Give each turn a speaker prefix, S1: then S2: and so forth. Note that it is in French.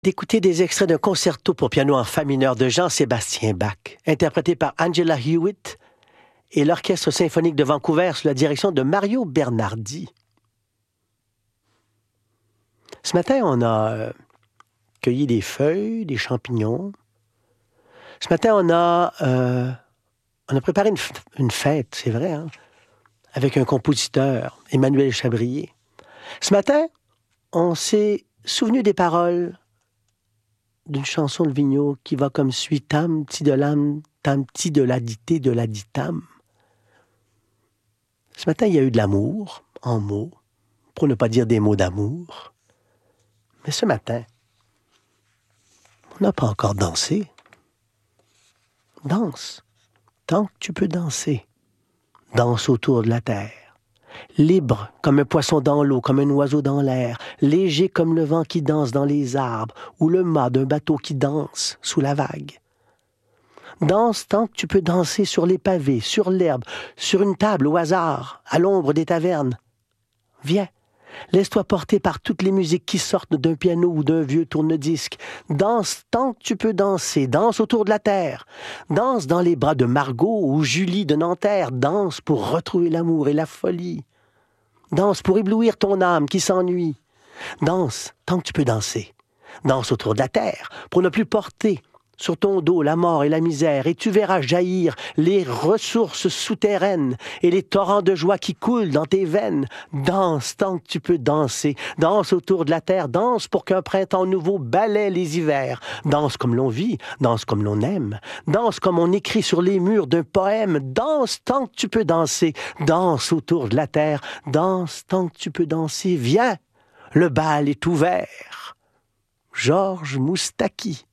S1: D'écouter des extraits d'un concerto pour piano en fa mineur de Jean-Sébastien Bach, interprété par Angela Hewitt et l'Orchestre symphonique de Vancouver sous la direction de Mario Bernardi. Ce matin, on a cueilli des feuilles, des champignons. Ce matin, on a préparé une fête, c'est vrai, hein, avec un compositeur, Emmanuel Chabrier. Ce matin, on s'est souvenu des paroles d'une chanson de Vigneault qui va comme suit: tam, ti de l'âme, tam, ti de l'adité, de l'aditam. Ce matin, il y a eu de l'amour, en mots, pour ne pas dire des mots d'amour. Mais ce matin, on n'a pas encore dansé. Danse, tant que tu peux danser. Danse autour de la terre. Libre comme un poisson dans l'eau, comme un oiseau dans l'air, léger comme le vent qui danse dans les arbres, ou le mât d'un bateau qui danse sous la vague. Danse tant que tu peux danser sur les pavés, sur l'herbe, sur une table au hasard, à l'ombre des tavernes. Viens, laisse-toi porter par toutes les musiques qui sortent d'un piano ou d'un vieux tourne-disque. Danse tant que tu peux danser, danse autour de la terre. Danse dans les bras de Margot ou Julie de Nanterre. Danse pour retrouver l'amour et la folie. Danse pour éblouir ton âme qui s'ennuie. Danse tant que tu peux danser. Danse autour de la terre pour ne plus porter sur ton dos la mort et la misère, et tu verras jaillir les ressources souterraines et les torrents de joie qui coulent dans tes veines. Danse tant que tu peux danser. Danse autour de la terre. Danse pour qu'un printemps nouveau balaie les hivers. Danse comme l'on vit. Danse comme l'on aime. Danse comme on écrit sur les murs d'un poème. Danse tant que tu peux danser. Danse autour de la terre. Danse tant que tu peux danser. Viens, le bal est ouvert. Georges Moustaki.